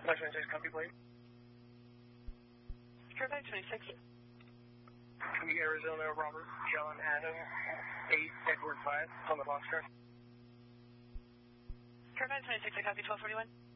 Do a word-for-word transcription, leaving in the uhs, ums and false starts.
nine twenty-six, copy, plate. Sure, nine twenty-six. Copy, Arizona, Robert, John, Adam, eight, Edward five, on the box car. Sure, nine twenty-six, I copy twelve forty-one.